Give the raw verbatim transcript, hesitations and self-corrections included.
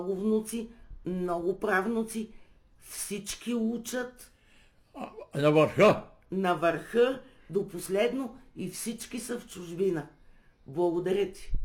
много внуци, много правнуци, всички учат А, на върха. на върха до последно и всички са в чужбина. Благодаря ти.